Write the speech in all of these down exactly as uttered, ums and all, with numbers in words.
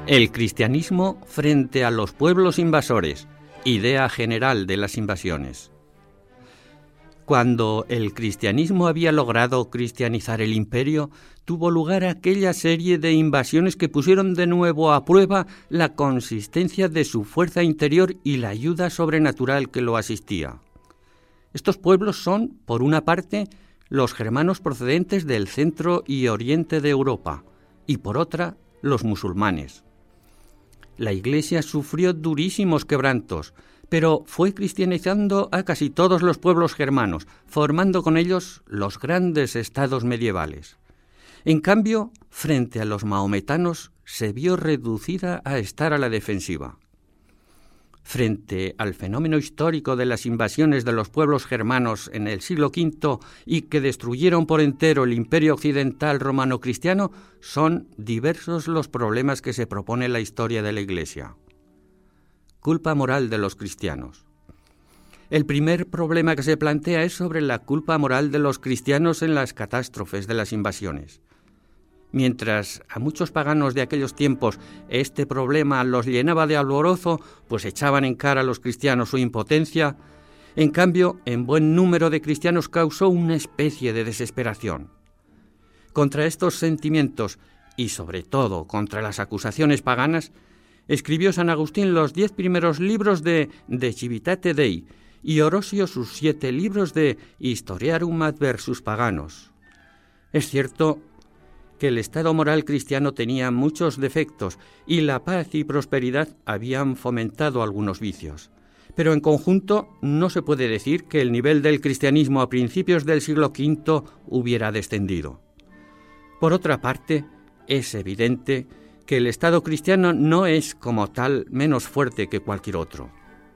El cristianismo frente a los pueblos invasores, idea general de las invasiones. Cuando el cristianismo había logrado cristianizar el imperio, tuvo lugar aquella serie de invasiones que pusieron de nuevo a prueba la consistencia de su fuerza interior y la ayuda sobrenatural que lo asistía. Estos pueblos son, por una parte, los germanos procedentes del centro y oriente de Europa, y por otra, los musulmanes. La Iglesia sufrió durísimos quebrantos, pero fue cristianizando a casi todos los pueblos germanos, formando con ellos los grandes estados medievales. En cambio, frente a los maometanos, se vio reducida a estar a la defensiva. Frente al fenómeno histórico de las invasiones de los pueblos germanos en el siglo quinto y que destruyeron por entero el imperio occidental romano-cristiano, son diversos los problemas que se propone la historia de la Iglesia. Culpa moral de los cristianos. El primer problema que se plantea es sobre la culpa moral de los cristianos en las catástrofes de las invasiones. Mientras a muchos paganos de aquellos tiempos este problema los llenaba de alborozo, pues echaban en cara a los cristianos su impotencia, en cambio, en buen número de cristianos causó una especie de desesperación. Contra estos sentimientos, y sobre todo contra las acusaciones paganas, escribió San Agustín los diez primeros libros de De Civitate Dei y Orosio sus siete libros de Historiarum Adversus Paganos. Es cierto que el estado moral cristiano tenía muchos defectos y la paz y prosperidad habían fomentado algunos vicios. Pero en conjunto no se puede decir que el nivel del cristianismo a principios del siglo quinto hubiera descendido. Por otra parte, es evidente que el estado cristiano no es como tal menos fuerte que cualquier otro.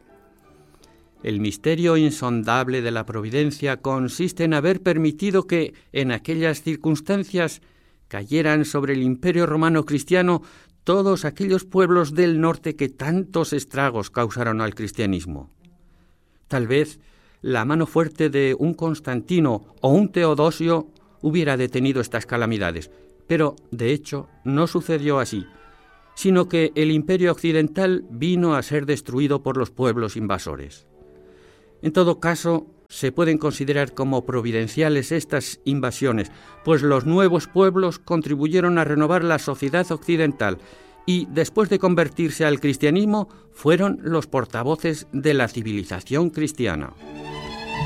El misterio insondable de la providencia consiste en haber permitido que, en aquellas circunstancias, cayeran sobre el imperio romano cristiano todos aquellos pueblos del norte que tantos estragos causaron al cristianismo. Tal vez la mano fuerte de un Constantino o un Teodosio hubiera detenido estas calamidades, pero de hecho no sucedió así, sino que el imperio occidental vino a ser destruido por los pueblos invasores. En todo caso, se pueden considerar como providenciales estas invasiones, pues los nuevos pueblos contribuyeron a renovar la sociedad occidental y, después de convertirse al cristianismo, fueron los portavoces de la civilización cristiana.